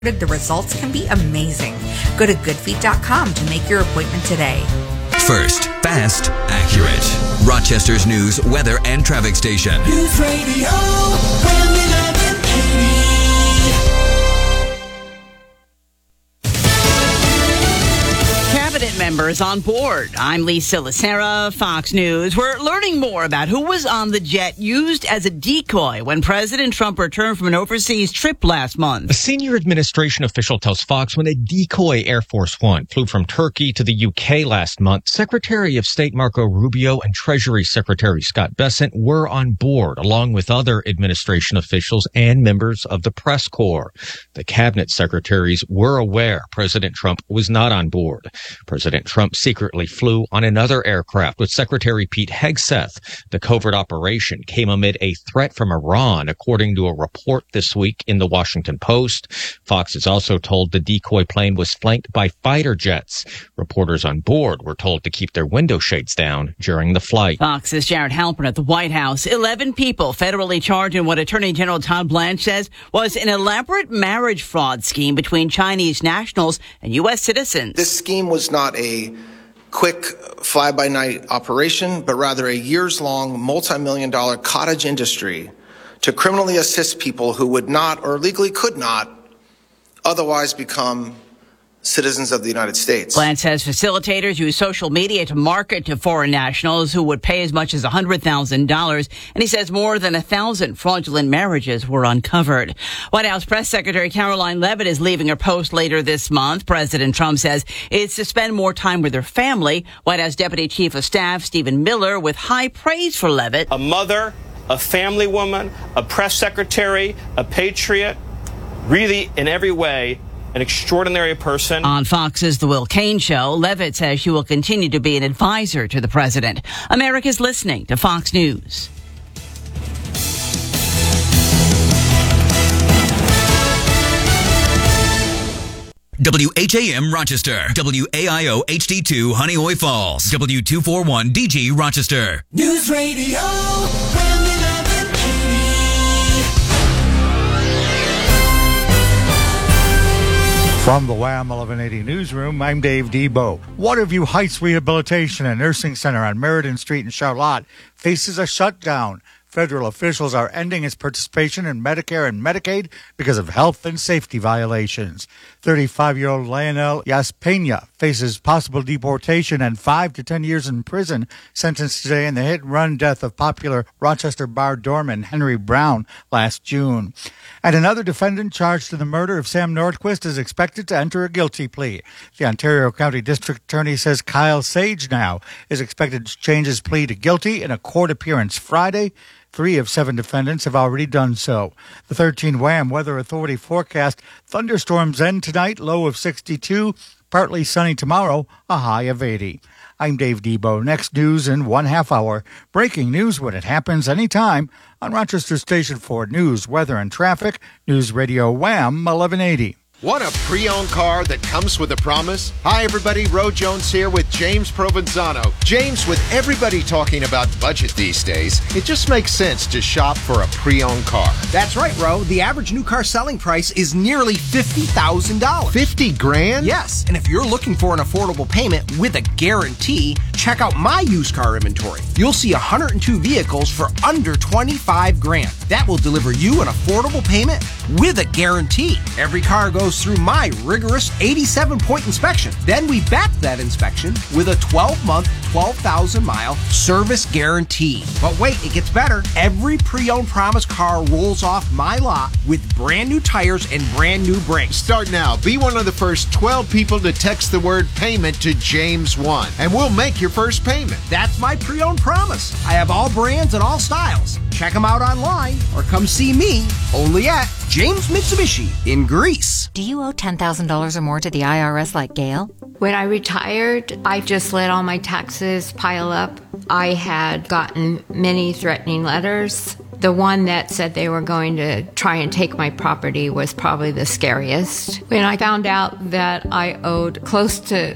The results can be amazing. Go to goodfeet.com to make your appointment today. First, fast, accurate. Rochester's news, weather, and traffic station. News Radio WHAM 1180. Cabinet members on board. I'm Lisa Lacera, Fox News. We're learning more about who was on the jet used as a decoy when President Trump returned from an overseas trip last month. A senior administration official tells Fox when a decoy Air Force One flew from Turkey to the UK last month, Secretary of State Marco Rubio and Treasury Secretary Scott Bessent were on board, along with other administration officials and members of the press corps. The cabinet secretaries were aware President Trump was not on board. President Trump secretly flew on another aircraft with Secretary Pete Hegseth. The covert operation came amid a threat from Iran, according to a report this week in the Washington Post. Fox is also told the decoy plane was flanked by fighter jets. Reporters on board were told to keep their window shades down during the flight. Fox's Jared Halpern at the White House. 11 people federally charged in what Attorney General Todd Blanche says was an elaborate marriage fraud scheme between Chinese nationals and U.S. citizens. This scheme was not a quick fly-by-night operation, but rather a years-long, multi-million-dollar cottage industry to criminally assist people who would not or legally could not otherwise become citizens of the United States. Blanche says facilitators use social media to market to foreign nationals who would pay as much as $100,000. And he says more than 1,000 fraudulent marriages were uncovered. White House Press Secretary Caroline Leavitt is leaving her post later this month. President Trump says it's to spend more time with her family. White House Deputy Chief of Staff Stephen Miller with high praise for Leavitt. A mother, a family woman, a press secretary, a patriot, really in every way an extraordinary person. On Fox's The Will Cain Show, Leavitt says she will continue to be an advisor to the president. America's listening to Fox News. WHAM Rochester, WAIO HD2 Honeoye Falls, W241 DG Rochester. News Radio WHAM 1180. From the WHAM 1180 newsroom, I'm Dave Debo. Waterview Heights Rehabilitation and Nursing Center on Meriden Street in Charlotte faces a shutdown. Federal officials are ending its participation in Medicare and Medicaid because of health and safety violations. 35-year-old Lionel Yaspena faces possible deportation and 5 to 10 years in prison, sentenced today in the hit-and-run death of popular Rochester bar doorman Henry Brown last June. And another defendant charged in the murder of Sam Nordquist is expected to enter a guilty plea. The Ontario County District Attorney says Kyle Sage now is expected to change his plea to guilty in a court appearance Friday. 3 of 7 defendants have already done so. The 13 WHAM Weather Authority forecast thunderstorms end tonight, low of 62, partly sunny tomorrow, a high of 80. I'm Dave Debo. Next news in 1/2 hour. Breaking news when it happens anytime on Rochester Station for news, weather, and traffic. News Radio WHAM 1180. Want a pre-owned car that comes with a promise? Hi everybody, Ro Jones here with James Provenzano. James, with everybody talking about budget these days, it just makes sense to shop for a pre-owned car. That's right, Ro. The average new car selling price is nearly $50,000. 50 grand? Yes, and if you're looking for an affordable payment with a guarantee, check out my used car inventory. You'll see 102 vehicles for under 25 grand. That will deliver you an affordable payment with a guarantee. Every car goes through my rigorous 87-point inspection. Then we back that inspection with a 12-month, 12,000-mile service guarantee. But wait, it gets better. Every pre-owned promise car rolls off my lot with brand new tires and brand new brakes. Start now. Be one of the first 12 people to text the word payment to James1, and we'll make your first payment. That's my pre-owned promise. I have all brands and all styles. Check them out online or come see me only at James Mitsubishi in Greece. Do you owe $10,000 or more to the IRS like Gail? When I retired, I just let all my taxes pile up. I had gotten many threatening letters. The one that said they were going to try and take my property was probably the scariest. When I found out that I owed close to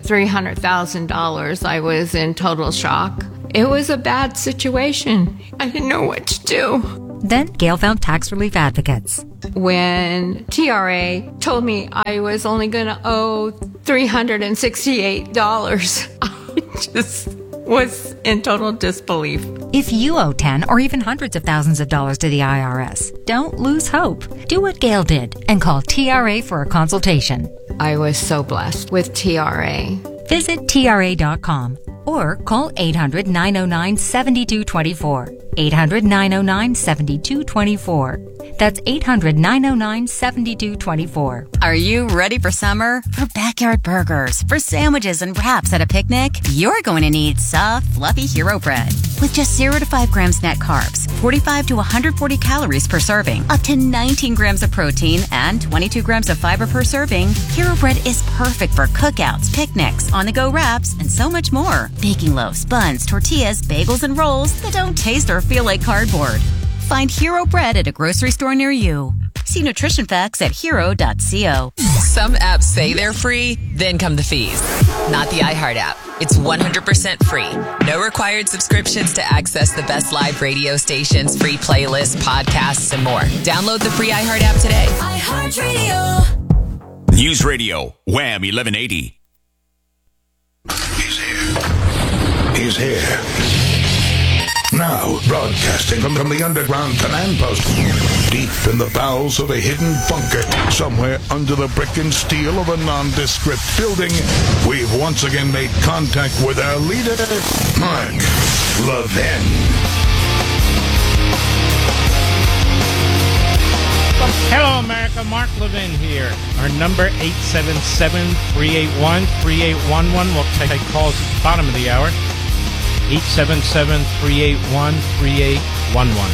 $300,000, I was in total shock. It was a bad situation. I didn't know what to do. Then Gail found tax relief advocates. When TRA told me I was only going to owe $368, I just was in total disbelief. If you owe 10 or even hundreds of thousands of dollars to the IRS, don't lose hope. Do what Gail did and call TRA for a consultation. I was so blessed with TRA. Visit TRA.com or call 800-909-7224. 800-909-7224. That's 800-909-7224. Are you ready for summer? For backyard burgers, for sandwiches and wraps at a picnic? You're going to need soft, fluffy Hero Bread. With just 0 to 5 grams net carbs, 45 to 140 calories per serving, up to 19 grams of protein, and 22 grams of fiber per serving, Hero Bread is perfect for cookouts, picnics, on-the-go wraps, and so much more. Baking loaves, buns, tortillas, bagels, and rolls that don't taste or feel like cardboard. Find Hero Bread at a grocery store near you. See nutrition facts at hero.co. Some apps say they're free, then come the fees. Not the iHeart app. It's 100% free. No required subscriptions to access the best live radio stations, free playlists, podcasts, and more. Download the free iHeart app today. iHeartRadio. News Radio, Wham 1180. He's here. Now, broadcasting from the underground command post, deep in the bowels of a hidden bunker, somewhere under the brick and steel of a nondescript building, we've once again made contact with our leader, Mark Levin. Hello, America. Mark Levin here. Our number, 877-381-3811. We'll take calls at the bottom of the hour. 877-381-3811.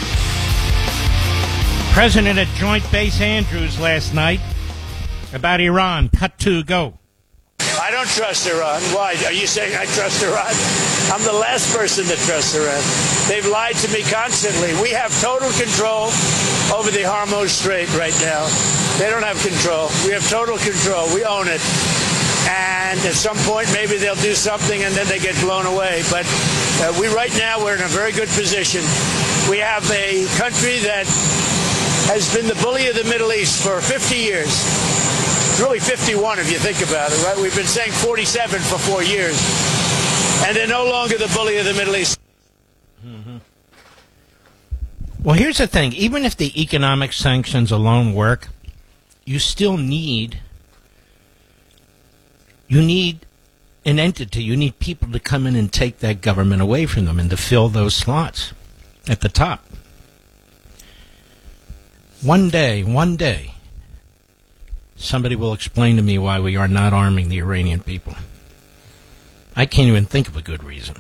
President at Joint Base Andrews last night about Iran. Cut 2, go. I don't trust Iran. Why? Are you saying I trust Iran? I'm the last person that trusts Iran. They've lied to me constantly. We have total control over the Hormuz Strait right now. They don't have control. We have total control. We own it. And at some point, maybe they'll do something and then they get blown away. But right now, we're in a very good position. We have a country that has been the bully of the Middle East for 50 years. It's really 51 if you think about it, right? We've been saying 47 for 4 years. And they're no longer the bully of the Middle East. Mm-hmm. Well, here's the thing. Even if the economic sanctions alone work, you still need an entity. You need people to come in and take that government away from them and to fill those slots at the top. One day, somebody will explain to me why we are not arming the Iranian people. I can't even think of a good reason.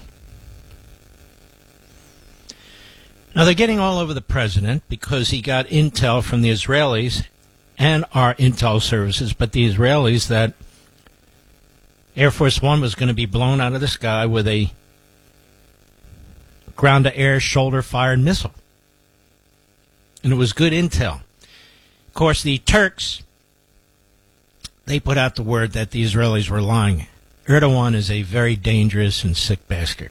Now, they're getting all over the president because he got intel from the Israelis and our intel services, but the Israelis that Air Force One was going to be blown out of the sky with a ground-to-air shoulder-fired missile. And it was good intel. Of course, the Turks, they put out the word that the Israelis were lying. Erdogan is a very dangerous and sick bastard.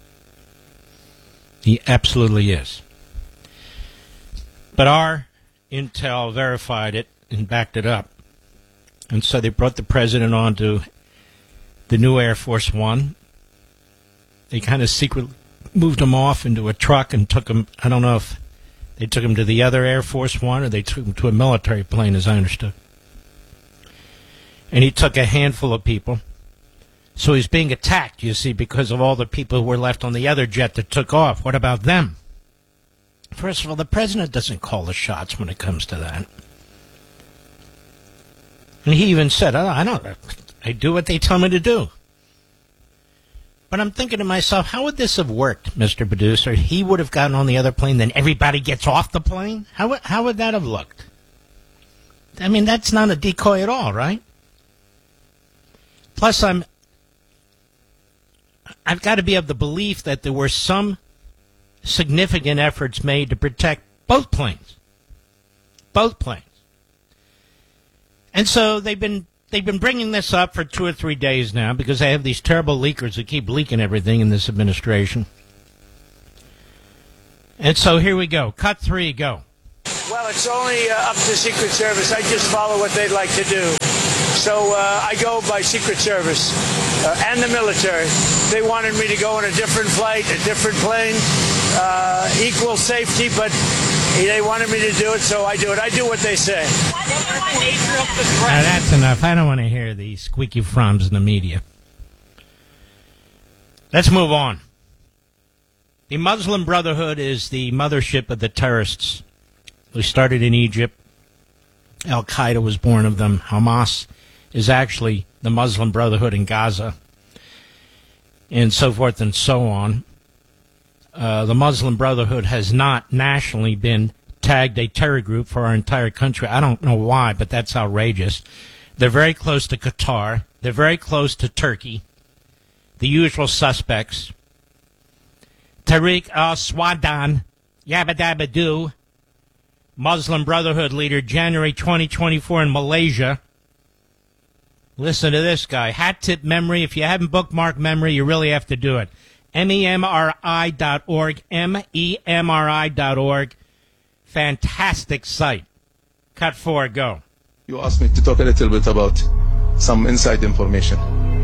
He absolutely is. But our intel verified it and backed it up. And so they brought the president on to the new Air Force One. They kind of secretly moved him off into a truck and took him, I don't know if they took him to the other Air Force One or they took him to a military plane, as I understood. And he took a handful of people. So he's being attacked, you see, because of all the people who were left on the other jet that took off. What about them? First of all, the president doesn't call the shots when it comes to that. And he even said, I do what they tell me to do. But I'm thinking to myself, how would this have worked, Mr. Producer? He would have gotten on the other plane, then everybody gets off the plane? How would that have looked? I mean, that's not a decoy at all, right? Plus, I've got to be of the belief that there were some significant efforts made to protect both planes. Both planes. And so they've been bringing this up for 2 or 3 days now because they have these terrible leakers who keep leaking everything in this administration. And so here we go. Cut 3, go. Well, it's only up to Secret Service. I just follow what they'd like to do. So I go by Secret Service and the military. They wanted me to go on a different flight, a different plane, equal safety, but they wanted me to do it, so I do it. I do what they say. Now, that's enough. I don't want to hear the squeaky froms in the media. Let's move on. The Muslim Brotherhood is the mothership of the terrorists. We started in Egypt. Al-Qaeda was born of them. Hamas is actually the Muslim Brotherhood in Gaza, and so forth and so on. The Muslim Brotherhood has not nationally been tagged a terror group for our entire country. I don't know why, but that's outrageous. They're very close to Qatar. They're very close to Turkey. The usual suspects. Tariq al-Swadan, Yabba Dabba Doo, Muslim Brotherhood leader, January 2024 in Malaysia. Listen to this guy. Hat tip memory. If you haven't bookmarked memory, you really have to do it. MEMRI.org. MEMRI.org. Fantastic site. Cut 4, go. You asked me to talk a little bit about some inside information.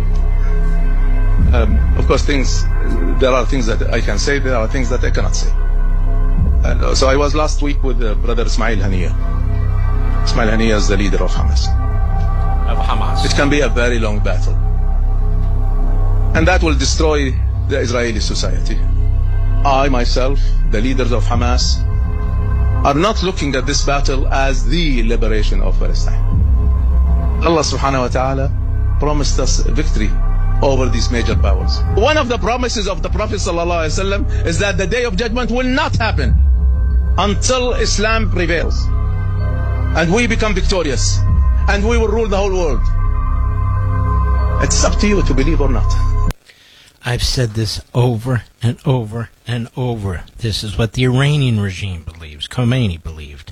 Of course, there are things that I can say, there are things that I cannot say. So I was last week with Brother Ismail Haniyeh. Ismail Haniyeh is the leader of Hamas. It can be a very long battle. And that will destroy the Israeli society. I, myself, the leaders of Hamas, are not looking at this battle as the liberation of Palestine. Allah subhanahu wa ta'ala promised us victory over these major powers. One of the promises of the Prophet sallallahu alaihi wasallam is that the day of judgment will not happen until Islam prevails and we become victorious and we will rule the whole world. It's up to you to believe or not. I've said this over and over and over. This is what the Iranian regime believes. Khomeini believed.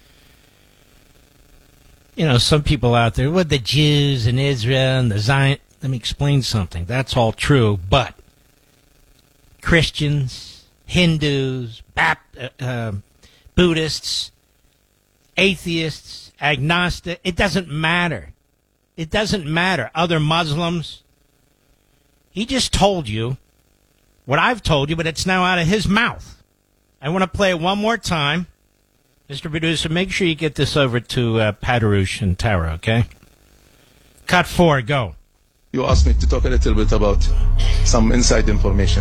You know, some people out there, what the Jews and Israel and the Zion. Let me explain something. That's all true, but Christians, Hindus, Buddhists, atheists, agnostic, it doesn't matter. It doesn't matter. Other Muslims. He just told you what I've told you, but it's now out of his mouth. I want to play it one more time. Mr. Producer, make sure you get this over to Padarush and Tara, okay? Cut 4, go. You asked me to talk a little bit about some inside information.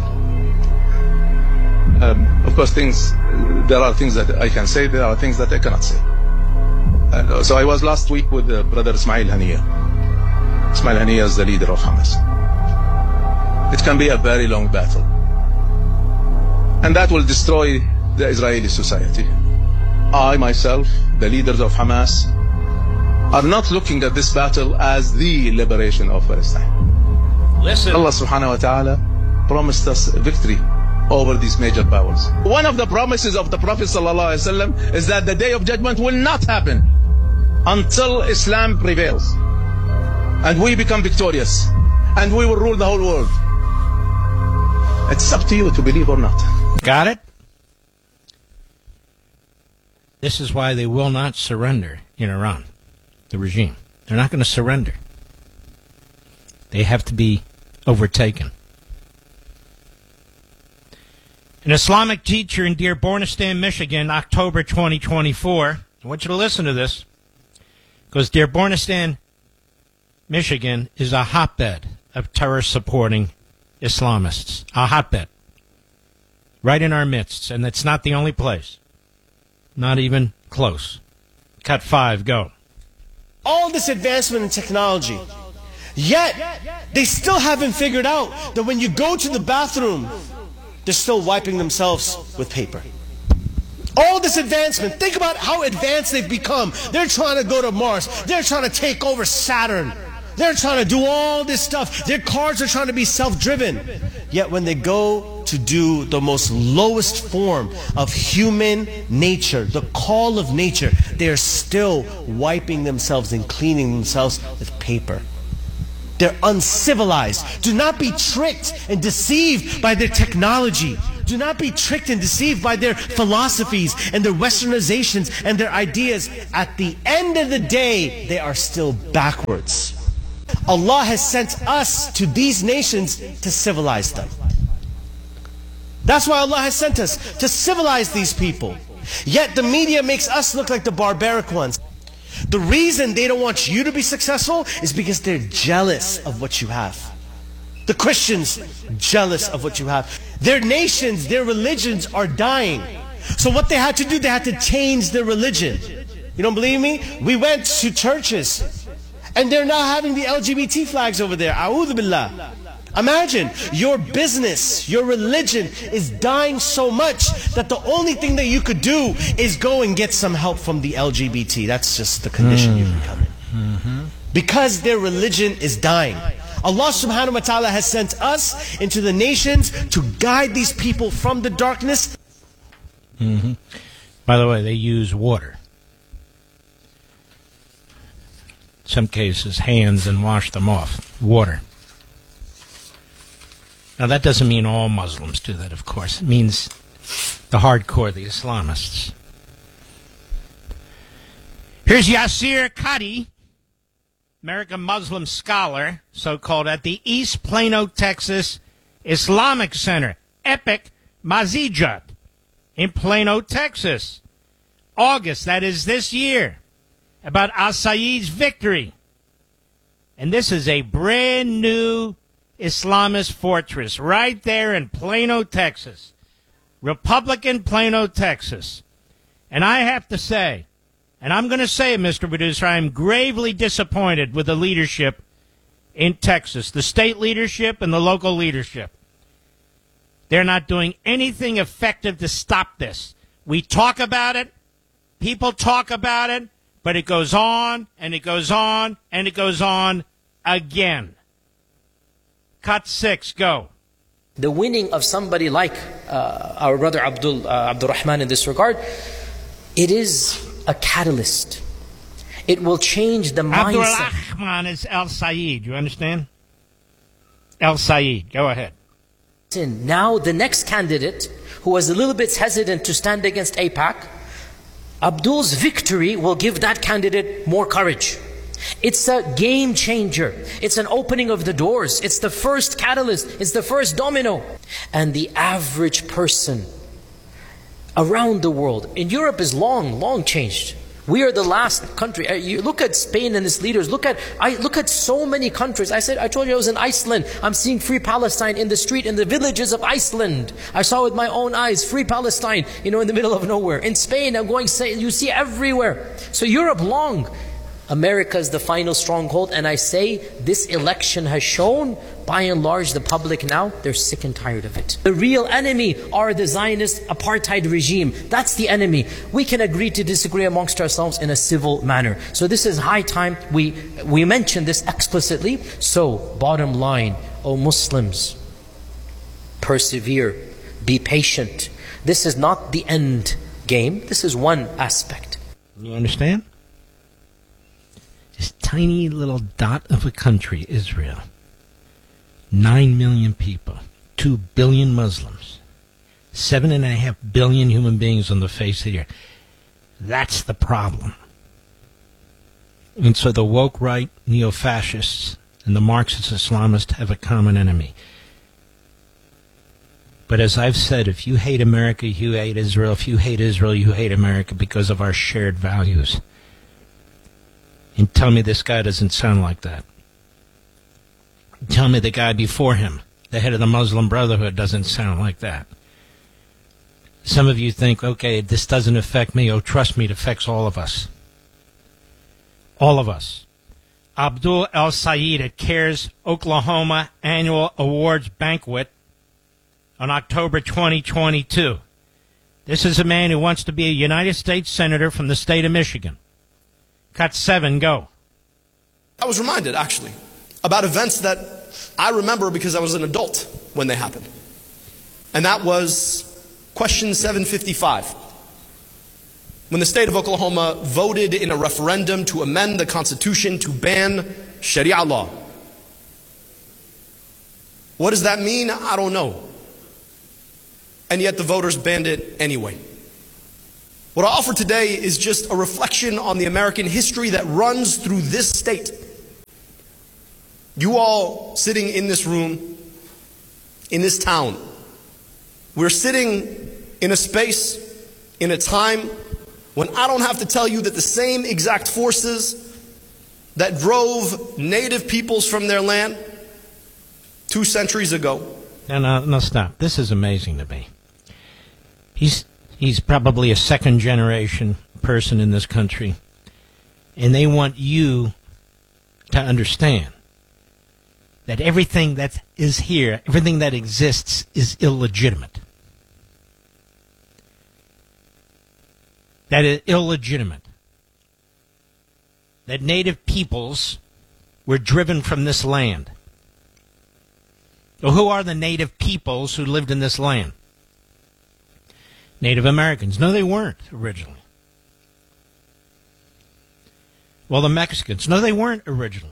Of course, there are things that I can say, there are things that I cannot say. So I was last week with Brother Ismail Haniyeh. Ismail Haniyeh is the leader of Hamas. It can be a very long battle. And that will destroy the Israeli society. I, myself, the leaders of Hamas, are not looking at this battle as the liberation of Palestine. Listen. Allah subhanahu wa ta'ala promised us victory over these major powers. One of the promises of the Prophet sallallahu alaihi wasallam is that the day of judgment will not happen until Islam prevails and we become victorious and we will rule the whole world. It's up to you to believe or not. Got it? This is why they will not surrender in Iran. The regime. They're not going to surrender. They have to be overtaken. An Islamic teacher in Dearbornistan, Michigan, October 2024. I want you to listen to this, because Dearbornistan, Michigan is a hotbed of terror-supporting Islamists. A hotbed. Right in our midst. And it's not the only place. Not even close. Cut 5, go. All this advancement in technology, yet they still haven't figured out that when you go to the bathroom, they're still wiping themselves with paper. All this advancement, think about how advanced they've become. They're trying to go to Mars. They're trying to take over Saturn. They're trying to do all this stuff. Their cars are trying to be self-driven. Yet when they go to do the most lowest form of human nature, the call of nature, they're still wiping themselves and cleaning themselves with paper. They're uncivilized. Do not be tricked and deceived by their technology. Do not be tricked and deceived by their philosophies and their westernizations and their ideas. At the end of the day, they are still backwards. Allah has sent us to these nations to civilize them. That's why Allah has sent us, to civilize these people. Yet the media makes us look like the barbaric ones. The reason they don't want you to be successful is because they're jealous of what you have. The Christians, jealous of what you have. Their nations, their religions are dying. So what they had to do, they had to change their religion. You don't believe me? We went to churches and they're now having the LGBT flags over there. A'udhu billah. Imagine your business, your religion is dying so much that the only thing that you could do is go and get some help from the LGBT. That's just the condition you become in. Because their religion is dying. Allah subhanahu wa ta'ala has sent us into the nations to guide these people from the darkness. By the way, they use water. In some cases, hands and wash them off. Water. Now, that doesn't mean all Muslims do that, of course. It means the hardcore, the Islamists. Here's Yasir Qadhi, American Muslim scholar, so-called, at the East Plano, Texas Islamic Center, Epic Masjid, in Plano, Texas. August, that is this year, about al-Said's victory. And this is a brand new Islamist fortress right there in Plano, Texas. Republican Plano, Texas. And I have to say, and I'm going to say it, Mr. Producer, I'm gravely disappointed with the leadership in Texas, the state leadership and the local leadership. They're not doing anything effective to stop this. We talk about it, people talk about it, but it goes on, and it goes on, and it goes on again. Cut 6, go. The winning of somebody like our brother Abdul Rahman in this regard, it is a catalyst. It will change the mindset. Abdul Rahman is al-Said, you understand? Al-Said, go ahead. Now the next candidate, who was a little bit hesitant to stand against AIPAC, Abdul's victory will give that candidate more courage. It's a game changer. It's an opening of the doors. It's the first catalyst. It's the first domino. And the average person around the world, in Europe is long changed. We are the last country. You look at Spain and its leaders. Look at so many countries. I told you I was in Iceland. I'm seeing Free Palestine in the street, in the villages of Iceland. I saw with my own eyes, Free Palestine, in the middle of nowhere. In Spain, I'm going, you see everywhere. So Europe long. America is the final stronghold, and I say this election has shown, by and large, the public now, they're sick and tired of it. The real enemy are the Zionist apartheid regime. That's the enemy. We can agree to disagree amongst ourselves in a civil manner. So this is high time we mention this explicitly. So, bottom line, O Muslims, persevere, be patient. This is not the end game. This is one aspect. You understand? This tiny little dot of a country, Israel. 9 million people, 2 billion Muslims, 7.5 billion human beings on the face of the earth. That's the problem. And so the woke right, neo-fascists, and the Marxist Islamists have a common enemy. But as I've said, if you hate America, you hate Israel. If you hate Israel, you hate America because of our shared values. And tell me this guy doesn't sound like that. Tell me the guy before him, the head of the Muslim Brotherhood, doesn't sound like that. Some of you think, okay, this doesn't affect me. Oh, trust me, it affects all of us. All of us. Abdul al-Said at CARE's Oklahoma Annual Awards Banquet on October 2022. This is a man who wants to be a United States Senator from the state of Michigan. Cut 7, go. I was reminded, actually, about events that I remember because I was an adult when they happened. And that was question 755. When the state of Oklahoma voted in a referendum to amend the Constitution to ban Sharia law. What does that mean? I don't know. And yet the voters banned it anyway. What I offer today is just a reflection on the American history that runs through this state. You all sitting in this room, in this town, we're sitting in a space, in a time when I don't have to tell you that the same exact forces that drove native peoples from their land 2 centuries ago. No, stop. This is amazing to me. He's probably a second-generation person in this country, and they want you to understand that everything that is here, everything that exists, is illegitimate. That is illegitimate. That native peoples were driven from this land. So who are the native peoples who lived in this land? Native Americans. No, they weren't originally. Well, the Mexicans. No, they weren't originally.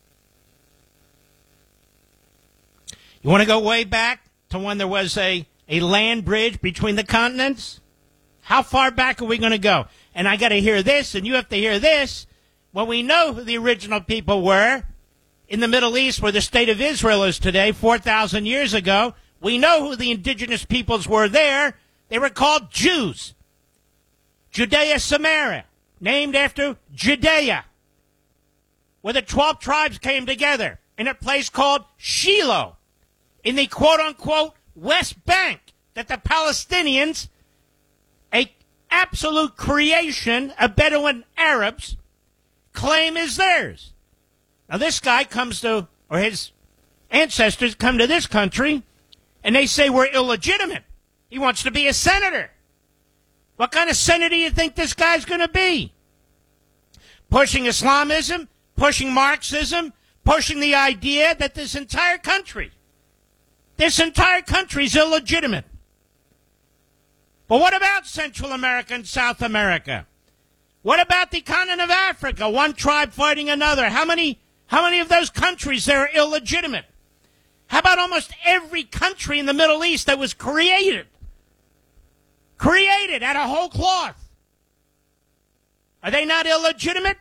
You want to go way back to when there was a land bridge between the continents? How far back are we going to go? And I got to hear this, and you have to hear this. Well, we know who the original people were in the Middle East, where the state of Israel is today, 4,000 years ago. We know who the indigenous peoples were there. They were called Jews. Judea Samaria, named after Judea, where the 12 tribes came together in a place called Shiloh, in the quote-unquote West Bank, that the Palestinians, a absolute creation of Bedouin Arabs, claim is theirs. Now this guy comes to, or his ancestors come to this country, and they say we're illegitimate. He wants to be a senator. What kind of senator do you think this guy's going to be? Pushing Islamism, pushing Marxism, pushing the idea that this entire country is illegitimate. But what about Central America and South America? What about the continent of Africa? One tribe fighting another. How many of those countries there are illegitimate? How about almost every country in the Middle East that was created out of whole cloth? Are they not illegitimate?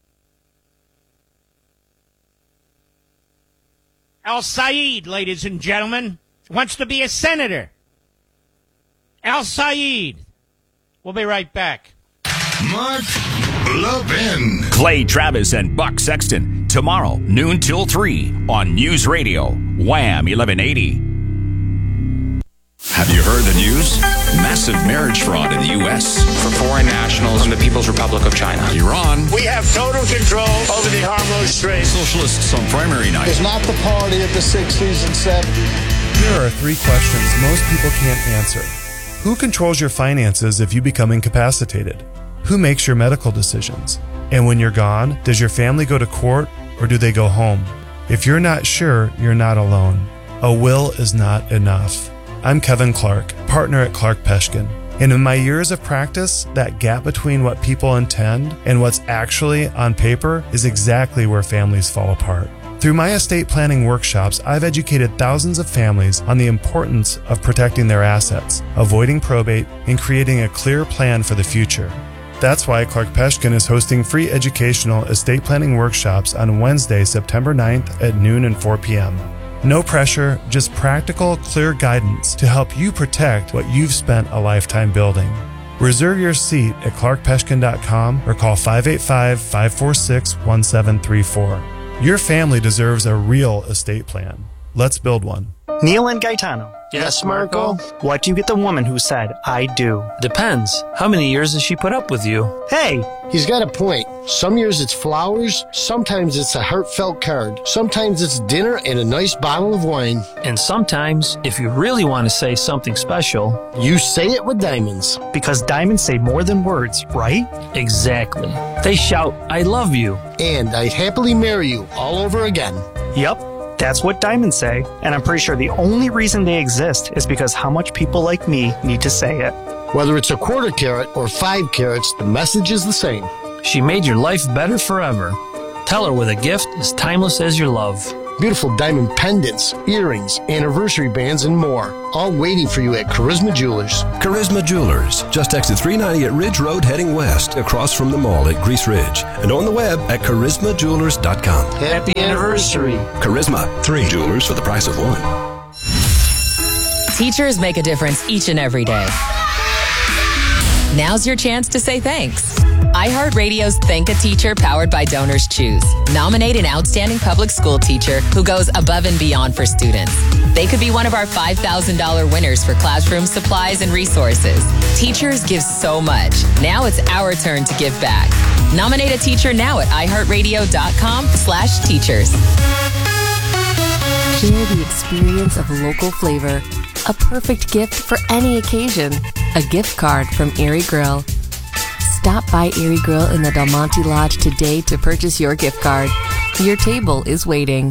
Al Said, ladies and gentlemen, wants to be a senator. Al Said. We'll be right back. Mark Levin. Clay Travis and Buck Sexton. Tomorrow, noon till 3 on News Radio, Wham 1180. Have you heard the news? Massive marriage fraud in the U.S. for foreign nationals from the People's Republic of China. Iran. We have total control over the Hormuz Strait. Socialists on primary night. It's not the party of the 60s and 70s. Here are 3 questions most people can't answer. Who controls your finances if you become incapacitated? Who makes your medical decisions? And when you're gone, does your family go to court or do they go home? If you're not sure, you're not alone. A will is not enough. I'm Kevin Clark, partner at Clark Peshkin. And in my years of practice, that gap between what people intend and what's actually on paper is exactly where families fall apart. Through my estate planning workshops, I've educated thousands of families on the importance of protecting their assets, avoiding probate, and creating a clear plan for the future. That's why Clark Peshkin is hosting free educational estate planning workshops on Wednesday, September 9th at noon and 4 p.m. No pressure, just practical, clear guidance to help you protect what you've spent a lifetime building. Reserve your seat at clarkpeshkin.com or call 585-546-1734. Your family deserves a real estate plan. Let's build one. Neil and Gaetano. Yes, Marco? What do you get the woman who said, I do? Depends. How many years has she put up with you? Hey! He's got a point. Some years it's flowers, sometimes it's a heartfelt card, sometimes it's dinner and a nice bottle of wine. And sometimes, if you really want to say something special, you say it with diamonds. Because diamonds say more than words, right? Exactly. They shout, I love you. And I'd happily marry you all over again. Yep. That's what diamonds say, and I'm pretty sure the only reason they exist is because how much people like me need to say it. Whether it's a quarter carat or 5 carats, the message is the same. She made your life better forever. Tell her with a gift as timeless as your love. Beautiful diamond pendants, earrings, anniversary bands, and more. All waiting for you at Charisma Jewelers. Charisma Jewelers, just exit 390 at Ridge Road heading west, across from the mall at Grease Ridge. And on the web at charismajewelers.com. Happy anniversary. Charisma, 3 jewelers for the price of 1. Teachers make a difference each and every day. Now's your chance to say thanks. iHeartRadio's Thank a Teacher, powered by Donors Choose. Nominate an outstanding public school teacher who goes above and beyond for students. They could be one of our $5,000 winners for classroom supplies and resources. Teachers give so much. Now it's our turn to give back. Nominate a teacher now at iHeartRadio.com/teachers. Share the experience of local flavor. A perfect gift for any occasion. A gift card from Erie Grill. Stop by Erie Grill in the Del Monte Lodge today to purchase your gift card. Your table is waiting.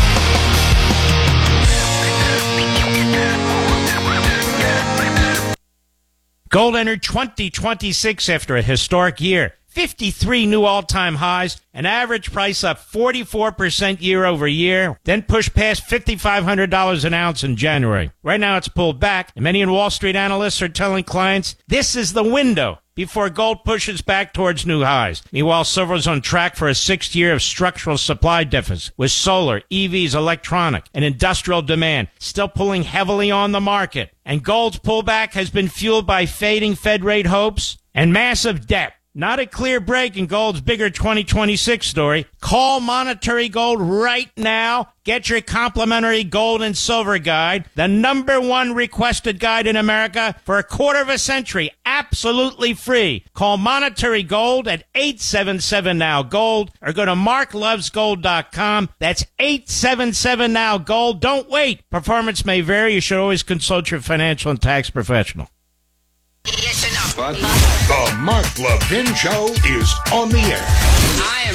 Gold entered 2026 after a historic year. 53 new all-time highs, an average price up 44% year over year, then pushed past $5,500 an ounce in January. Right now it's pulled back, and many Wall Street analysts are telling clients this is the window before gold pushes back towards new highs. Meanwhile, silver is on track for a 6th year of structural supply deficit, with solar, EVs, electronic, and industrial demand still pulling heavily on the market. And gold's pullback has been fueled by fading Fed rate hopes and massive debt. Not a clear break in gold's bigger 2026 story. Call Monetary Gold right now. Get your complimentary gold and silver guide, the #1 requested guide in America for a quarter of a century, absolutely free. Call Monetary Gold at 877-NOW-GOLD or go to marklovesgold.com. That's 877-NOW-GOLD. Don't wait. Performance may vary. You should always consult your financial and tax professional. The Mark Levin Show is on the air.